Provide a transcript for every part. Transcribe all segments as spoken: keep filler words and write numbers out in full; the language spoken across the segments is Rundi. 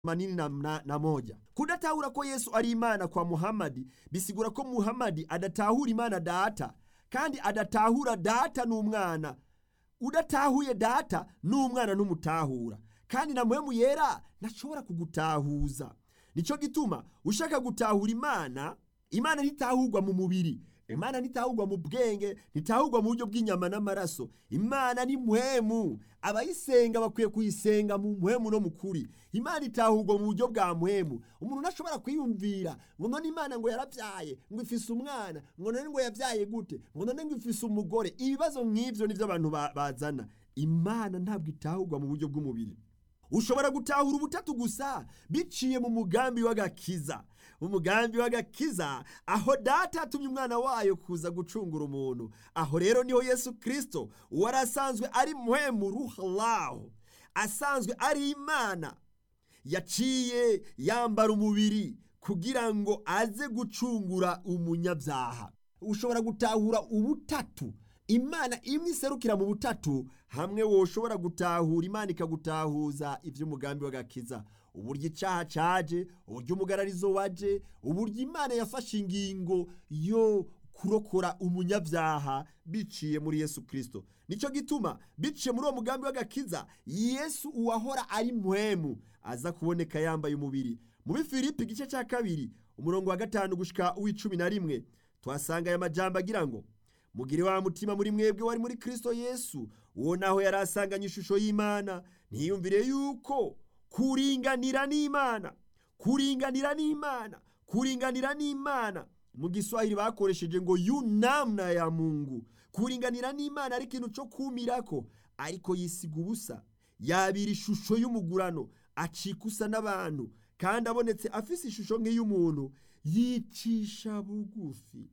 manini na, na, na moja. Kudatahura ko Yesu ari Imana kwa Muhamadi bisigura ko Muhamadi adatahura Imana data kandi adatahura data n'umwana. Udatahuye data n'umwana n'umutahura kandi na mpwemu yera ntashobora kugutahuza. Nico gituma ushaka gutahura Imana, Imana ntitahurwa mu mubiri, Imana ntitahurwa mu bwenge, ntitahurwa mu buryo bw'inyama n'amaraso. Imana ni mpwemu, abayisenga bakwiye kuyisenga mu mpwemu no mu kuri. Imana itahurwa mu buryo bwa mpwemu. Umuntu ntashobora kwiyumvira ngo none Imana ngo yaravyaye, ngo ifise umwana, ngo none ngo yavyaye gute, ngo none ngo ifise umugore. Ibibazo nk'ivyo nivyo abantu bazana. Imana ntabwo itahurwa mu buryo bw'umubiri. Ushobora gutahura ubutatu gusa biciye mu mugambi w'agakiza. Umugambi w'agakiza aho data atumye umwana wayo kuza gucungura umuntu. Aho rero niho Yesu Kristo warasanzwe ari mpwemu ruhallahu, asanzwe ari Imana, yaciye yambara umubiri kugira ngo aze gucungura umunyabyaha. Ushobora gutahura ubutatu, Imana imwe iserukira mu butatu, hamwe woshobora gutahura Imana ikagutahuza ivy'umugambi w'agakiza. Uburyo icaha caje, uburyo umugararizo waje, uburyo Imana yafashe ingingo yo kurokora umunyabyaha biciye muri Yesu Kristo. Nico gituma biciye muri uwo mugambi w'agakiza Yesu uwahora ari mpwemu aza kuboneka yambaye umubiri. Mu Bifilipi igice ca kabiri umurongo wa gatanu gushika uw'icumi na rimwe twasanga aya majambo agira ngo mugire wa mutima muri mwebwe wari muri Kristo Yesu, uwo naho yari asanganye ishusho y'Imana, ntiyumvire yuko kuringanira n'Imana, kuringanira n'Imana, kuringanira n'Imana mu Giswahili bakoresheje ngo yu namna ya Mungu. Kuringanira n'Imana ari ikintu cyo kumirako, ariko yisiga ubusa, yabira ishusho y'umugurano, acikusa n'abantu, kandi abonetse afise ishusho nk'iy'umuntu, yicisha bugufi,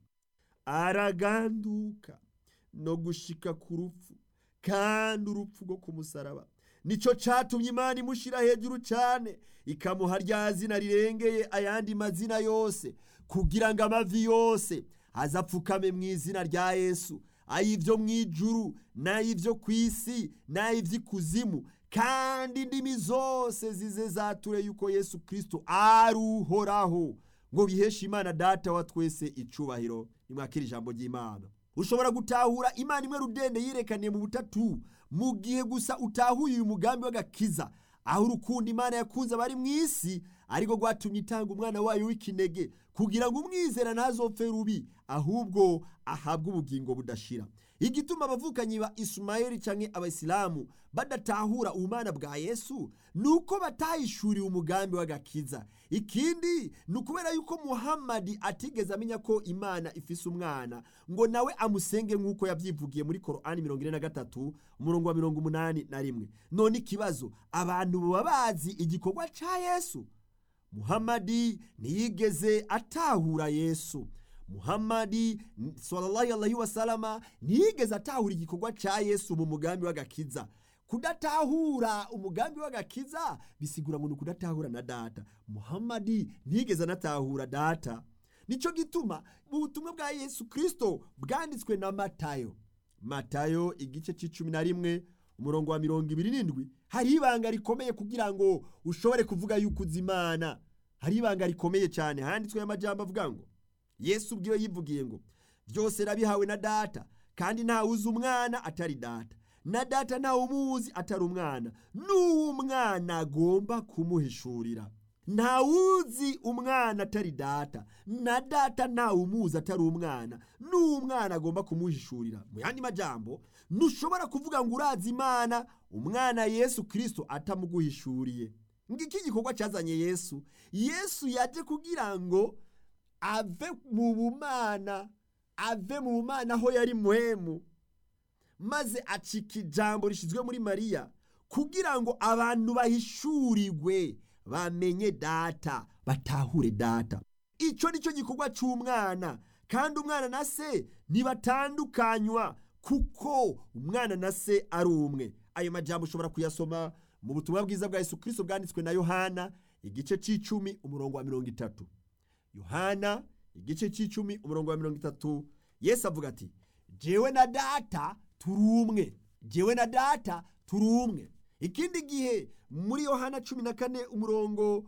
araganduka no gushika ku rupfu, kandi urupfu rwo ku musaraba. Nico catumye Imana imushira hejuru cyane, ikamuha rya zina rirengeye ayandi mazina yose, kugira ngo amavi yose azapfukame mu izina rya Yesu, ay'ivyo mw'ijuru n'ay'ivyo kw'isi n'ay'ivy'ikuzimu, kandi indimi zose zize zature yuko Yesu Kristo ari uhoraho, ngo biheshe Imana data wa twese icubahiro. Nimwakira ijambo ry'Imana. Ushobora gutahura Imana imwe rudende yirekaniye mu butatu mu gihe gusa utahuye uyu mugambi w'agakiza, aho urukundo Imana yakunze abari mu isi ariko rwatumye itanga umwana wayo w'ikinege kugira ngo umwizera ntazopfe rubi, ahubwo ahabwe ubugingo budashira. Igituma abavukanyi ba Ismaeli canke Abayisilamu badatahura ubumana bwa Yesu nuko batahishuriwe umugambi w'agakiza. Ikindi nukubera yuko Muhamadi atigeze amenya ko Imana ifise umwana ngo nawe amusenge nk'uko yavyivugiye muri Korani mirongo ine na gatatu umurongo wa mirongo umunani na rimwe. None ikibazo, abantu baba bazi igikorwa ca Yesu? Muhamadi ntiyigeze atahura Yesu. Muhamadi sallallahu alaihi wasalama ntiyigeze atahura igikorwa ca Yesu mu mugambi w'agakiza. Kudatahura umugambi w'agakiza bisigura ngo nukudatahura na data. Muhamadi ntiyigeze anatahura data. Nico gituma mu butumwa bwa Yesu Kristo bwanditswe na Matayo, Matayo igice c'icumi na rimwe umurongo wa mirongo ibiri n'indwi, hari ibanga rikomeye kugira ngo ushobore kuvuga yuko uzi Imana. Hari ibanga rikomeye cyane handitswe y'amajambo avuga ngo Yesu ubwiwe yivugiye ngo byose nabihawe na data, kandi nta uzi umwana atari data, na data nta umuzi atari umwana, n'uwo umwana agomba kumuhishurira. Nta uzi umwana atari data, na data nta umuzi atari umwana, n'uwo umwana agomba kumuhishurira. Mu yandi majambo, ntushobora kuvuga ngo urazi Imana umwana Yesu Kristo atamuguhishuriye. Ngiki gikorwa cyazanye Yesu. Yesu yaje kugira ngo ave mu bumana, ave mu bumana aho yari mpwemu, maze acika ijambo rishizwe muri Mariya kugira ngo abantu bahishurirwe, bamenye data, batahure data. Ico nico gikorwa c'umwana, kandi umwana na se ntibatandukanywa kuko umwana na se ari umwe. Ayo majambo ushobora kuyasoma mu butumwa bwiza bwa Yesu Kristo bwanditswe na Yohana igice c'icumi umurongo wa mirongo itatu. Yohana igice c'icumi umurongo wa mirongo itatu, Yesu avuga ati jewe na data turi umwe, jewe na data turi umwe. ikindi gihe muri yohana cumi na kane umurongo